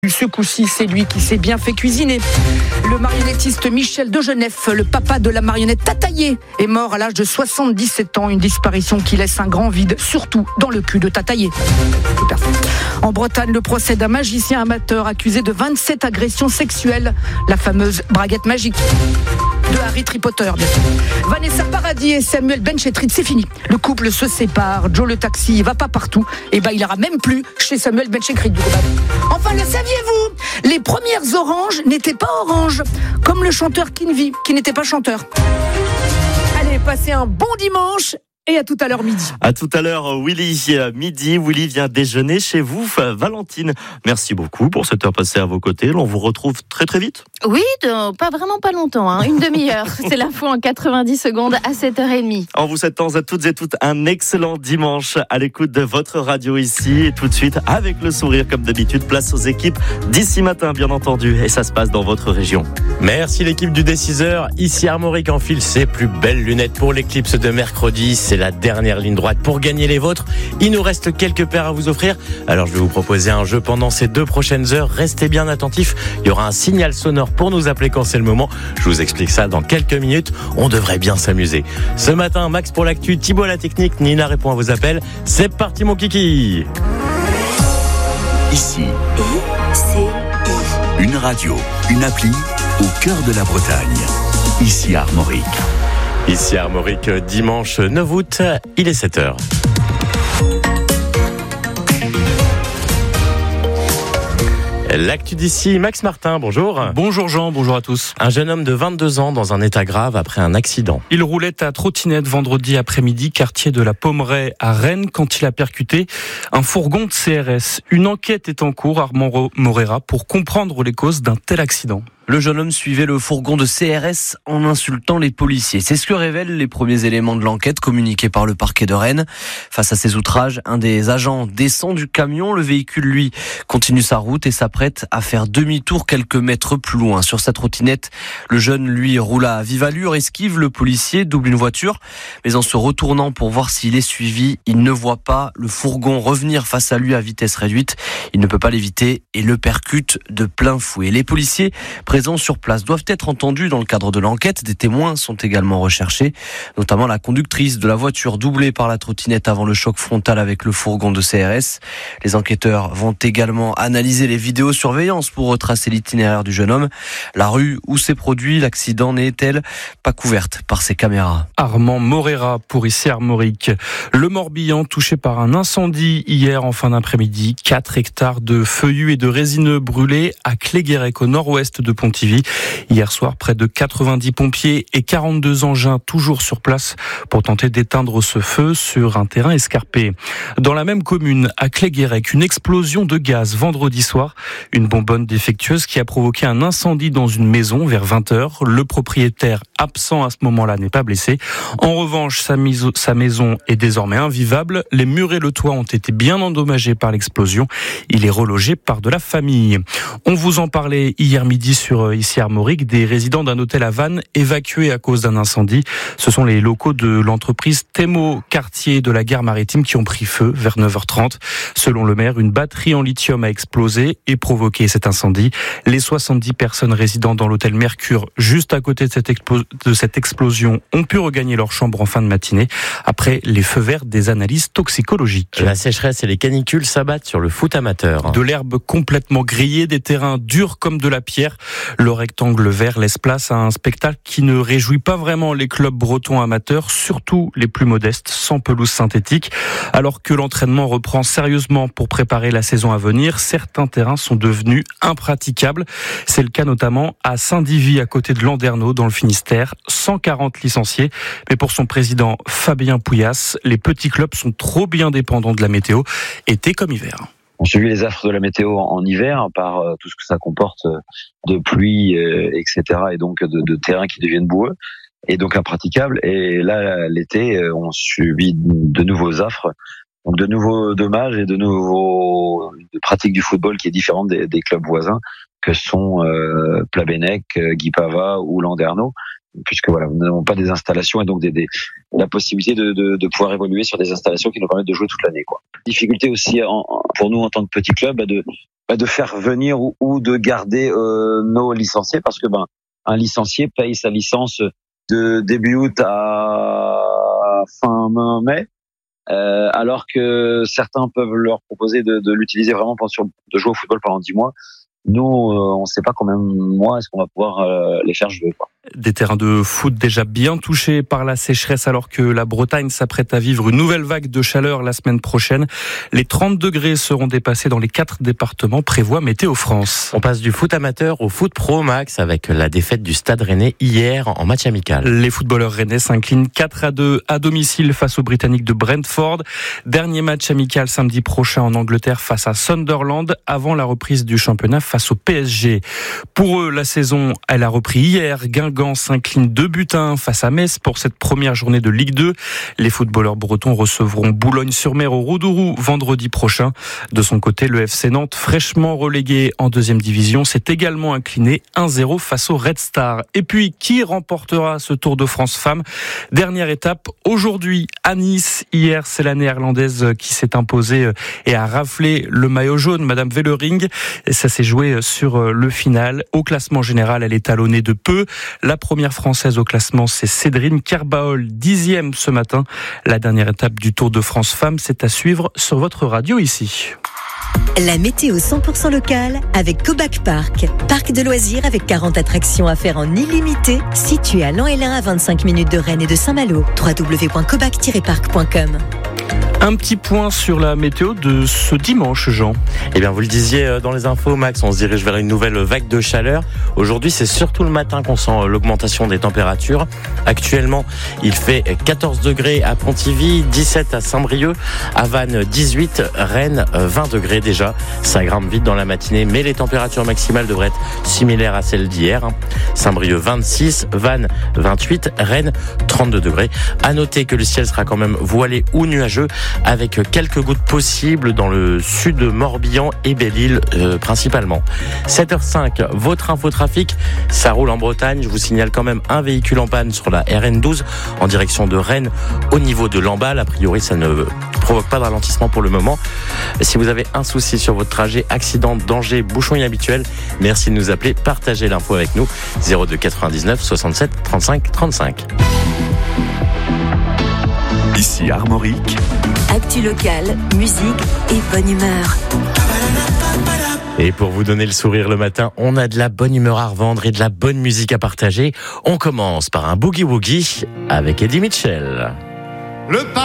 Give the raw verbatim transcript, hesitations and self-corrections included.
Ce coup-ci, c'est lui qui s'est bien fait cuisiner. Le marionnettiste Michel Degenef, le papa de la marionnette Tataillé, est mort à l'âge de soixante-dix-sept ans. Une disparition qui laisse un grand vide, surtout dans le cul de Tataillé. Tout à fait. En Bretagne, le procès d'un magicien amateur accusé de vingt-sept agressions sexuelles. La fameuse braguette magique de Harry Potter, bien sûr. Vanessa Paradis et Samuel Benchetrit, c'est fini. Le couple se sépare. Joe le taxi, il va pas partout. Et ben, il ira même plus chez Samuel Benchetrit, du coup. Enfin, le saviez-vous ? Les premières oranges n'étaient pas oranges, comme le chanteur Kinvi, qui n'était pas chanteur. Allez, passez un bon dimanche. Et à tout à l'heure midi. À tout à l'heure, Willy, midi. Willy vient déjeuner chez vous, Valentine. Merci beaucoup pour cette heure passée à vos côtés. On vous retrouve très très vite. Oui, de, pas vraiment pas longtemps, hein, une demi-heure. C'est l'info en quatre-vingt-dix secondes à sept heures trente. En vous souhaitant à toutes et toutes un excellent dimanche à l'écoute de votre radio ici. Et tout de suite, avec le sourire comme d'habitude, place aux équipes d'ici matin, bien entendu. Et ça se passe dans votre région. Merci l'équipe du D six heures. Ici Armorique enfile ses plus belles lunettes pour l'éclipse de mercredi. C'est la dernière ligne droite pour gagner les vôtres. Il nous reste quelques paires à vous offrir. Alors je vais vous proposer un jeu pendant ces deux prochaines heures. Restez bien attentifs. Il y aura un signal sonore pour nous appeler quand c'est le moment. Je vous explique ça dans quelques minutes. On devrait bien s'amuser. Ce matin, Max pour l'actu, Thibaut à la technique, Nina répond à vos appels. C'est parti mon kiki. Ici, une radio, une appli au cœur de la Bretagne. Ici Armorique. Ici Armorique, dimanche neuf août, il est sept heures. L'actu d'ici, Max Martin, bonjour. Bonjour Jean, bonjour à tous. Un jeune homme de vingt-deux ans dans un état grave après un accident. Il roulait à trottinette vendredi après-midi, quartier de la Pommeraye à Rennes, quand il a percuté un fourgon de C R S. Une enquête est en cours, Armand Morera, pour comprendre les causes d'un tel accident. Le jeune homme suivait le fourgon de C R S en insultant les policiers. C'est ce que révèlent les premiers éléments de l'enquête communiqués par le parquet de Rennes. Face à ces outrages, un des agents descend du camion. Le véhicule, lui, continue sa route et s'apprête à faire demi-tour quelques mètres plus loin. Sur sa trottinette, le jeune, lui, roule à vive allure, esquive le policier, double une voiture. Mais en se retournant pour voir s'il est suivi, il ne voit pas le fourgon revenir face à lui à vitesse réduite. Il ne peut pas l'éviter et le percute de plein fouet. Les policiers présents sur place doivent être entendus dans le cadre de l'enquête. Des témoins sont également recherchés, notamment la conductrice de la voiture doublée par la trottinette avant le choc frontal avec le fourgon de C R S. Les enquêteurs vont également analyser les vidéosurveillances pour retracer l'itinéraire du jeune homme. La rue où s'est produit l'accident n'est-elle pas couverte par ces caméras? Armand Morera pour ici Armorique. Le Morbihan touché par un incendie hier en fin d'après-midi. quatre hectares de feuillus et de résineux brûlés à Cléguérec au nord-ouest de Pontivy. Hier soir, près de quatre-vingt-dix pompiers et quarante-deux engins toujours sur place pour tenter d'éteindre ce feu sur un terrain escarpé. Dans la même commune, à Cléguérec, une explosion de gaz vendredi soir. Une bonbonne défectueuse qui a provoqué un incendie dans une maison vers vingt heures. Le propriétaire, absent à ce moment-là, n'est pas blessé. En revanche, sa, miso- sa maison est désormais invivable. Les murs et le toit ont été bien endommagés par l'explosion. Il est relogé par de la famille. On vous en parlait hier midi sur ici Armorique, des résidents d'un hôtel à Vannes évacués à cause d'un incendie. Ce sont les locaux de l'entreprise Temo, quartier de la gare maritime, qui ont pris feu vers neuf heures trente. Selon le maire, une batterie en lithium a explosé et provoqué cet incendie. Les soixante-dix personnes résidant dans l'hôtel Mercure, juste à côté de cette, explo- de cette explosion, ont pu regagner leur chambre en fin de matinée après les feux verts des analyses toxicologiques. La sécheresse et les canicules s'abattent sur le foot amateur. De l'herbe complètement grillée, des terrains durs comme de la pierre. Le rectangle vert laisse place à un spectacle qui ne réjouit pas vraiment les clubs bretons amateurs, surtout les plus modestes, sans pelouse synthétique. Alors que l'entraînement reprend sérieusement pour préparer la saison à venir, certains terrains sont devenus impraticables. C'est le cas notamment à Saint-Divy, à côté de Landerneau, dans le Finistère. cent quarante licenciés. Mais pour son président Fabien Pouillas, les petits clubs sont trop bien dépendants de la météo, été comme hiver. On subit les affres de la météo en, en hiver par euh, tout ce que ça comporte euh, de pluie, euh, et cetera, et donc de, de terrains qui deviennent boueux et donc impraticables. Et là, l'été, euh, on subit de nouveaux affres, donc de nouveaux dommages et de nouveaux de pratiques du football qui est différente des, des clubs voisins que sont euh, Plabennec, Guy Pava ou Landerneau. Puisque voilà, nous n'avons pas des installations et donc des, des, la possibilité de, de, de pouvoir évoluer sur des installations qui nous permettent de jouer toute l'année, quoi. Difficulté aussi en, pour nous en tant que petit club de bah, de faire venir ou, ou de garder euh, nos licenciés, parce que ben un licencié paye sa licence de début août à fin mai, euh, alors que certains peuvent leur proposer de, de l'utiliser vraiment pour sur, de jouer au football pendant dix mois. Nous, euh, on ne sait pas combien de mois est-ce qu'on va pouvoir euh, les faire jouer, quoi. Des terrains de foot déjà bien touchés par la sécheresse alors que la Bretagne s'apprête à vivre une nouvelle vague de chaleur la semaine prochaine. Les trente degrés seront dépassés dans les quatre départements, prévoit Météo France. On passe du foot amateur au foot pro, Max, avec la défaite du Stade Rennais hier en match amical. Les footballeurs rennais s'inclinent quatre à deux à domicile face aux Britanniques de Brentford. Dernier match amical samedi prochain en Angleterre face à Sunderland avant la reprise du championnat face au P S G. Pour eux, la saison, elle a repris hier. Guingamp s'incline deux buts à un face à Metz pour cette première journée de Ligue deux. Les footballeurs bretons recevront Boulogne-sur-Mer au Roudourou vendredi prochain. De son côté, le F C Nantes, fraîchement relégué en deuxième division, s'est également incliné un zéro face au Red Star. Et puis, qui remportera ce Tour de France Femmes ? Dernière étape aujourd'hui à Nice. Hier, c'est la néerlandaise qui s'est imposée et a raflé le maillot jaune, Madame Wellering. Et ça s'est joué sur le final. Au classement général, elle est talonnée de peu. La première française au classement, c'est Cédrine Kerbaol, dixième ce matin. La dernière étape du Tour de France Femmes, c'est à suivre sur votre radio ici. La météo cent pour cent locale avec Cobac Park. Parc de loisirs avec quarante attractions à faire en illimité, situé à Lan-Hélin à vingt-cinq minutes de Rennes et de Saint-Malo. w w w point cobac tiret parc point com. Un petit point sur la météo de ce dimanche, Jean. Eh bien, vous le disiez dans les infos, Max, on se dirige vers une nouvelle vague de chaleur. Aujourd'hui, c'est surtout le matin qu'on sent l'augmentation des températures. Actuellement, il fait quatorze degrés à Pontivy, dix-sept à Saint-Brieuc, à Vannes dix-huit, Rennes vingt degrés déjà. Ça grimpe vite dans la matinée, mais les températures maximales devraient être similaires à celles d'hier. Saint-Brieuc vingt-six, Vannes vingt-huit, Rennes trente-deux degrés. À noter que le ciel sera quand même voilé ou nuageux, avec quelques gouttes possibles dans le sud de Morbihan et Belle-Île euh, principalement. sept heures cinq, votre infotrafic, ça roule en Bretagne. Je vous signale quand même un véhicule en panne sur la R N douze en direction de Rennes au niveau de Lamballe. A priori, ça ne provoque pas de ralentissement pour le moment. Si vous avez un souci sur votre trajet, accident, danger, bouchon inhabituel, merci de nous appeler, partagez l'info avec nous. zéro deux quatre-vingt-dix-neuf soixante-sept trente-cinq trente-cinq. Ici Armorique. Actu locale, musique et bonne humeur. Et pour vous donner le sourire le matin, on a de la bonne humeur à revendre et de la bonne musique à partager. On commence par un boogie-woogie avec Eddie Mitchell. Le